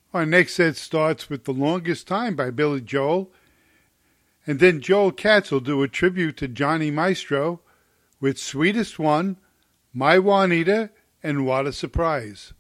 Our next set starts with The Longest Time by Billy Joel, and then Joel Katz will do a tribute to Johnny Maestro with Sweetest One, My Juanita, and What a Surprise.